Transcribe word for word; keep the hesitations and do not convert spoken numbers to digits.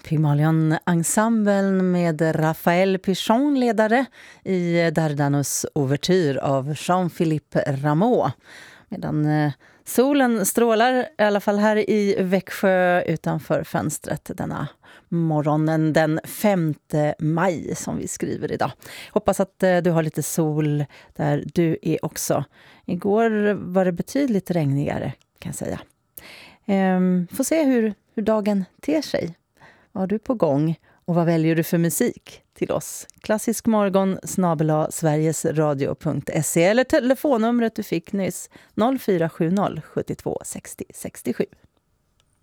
Pygmalion-ensemblen med Raphael Pichon ledare i Dardanus ouvertyr av Jean-Philippe Rameau. Medan eh, solen strålar, i alla fall här i Växjö utanför fönstret denna morgonen den femte maj som vi skriver idag. Hoppas att eh, du har lite sol där du är också. Igår var det betydligt regnigare kan jag säga. Ehm, får se hur, hur dagen ter sig. Vad har du på gång och vad väljer du för musik till oss? Klassisk morgon snabel-a sverigesradio punkt se eller telefonnumret du fick nyss noll fyra sju noll sjuttiotvå sextio sextiosju.